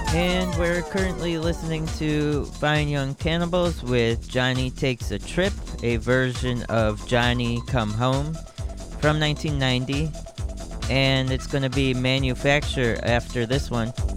And we're currently listening to Fine Young Cannibals with Johnny Takes a Trip, a version of Johnny Come Home from 1990. And it's going to be Manufacture after this one.